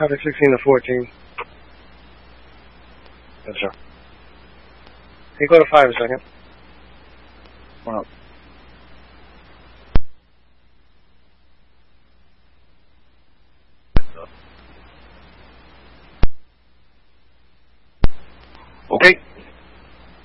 Traffic 16 to 14. Yes, sir. Can you go to 5 a second? One up. Okay.